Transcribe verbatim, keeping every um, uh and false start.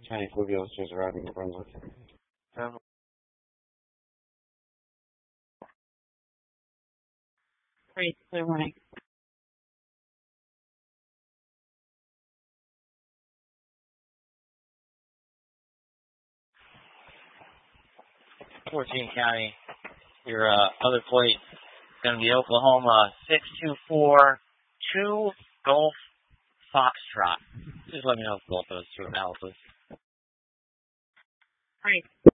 County Fluvial is arriving in New Brunswick. Um, Great, clear morning. fourteen County, your uh, other plate is going to be Oklahoma six two four two Golf Foxtrot. Just let me know if both those two analysis. Great.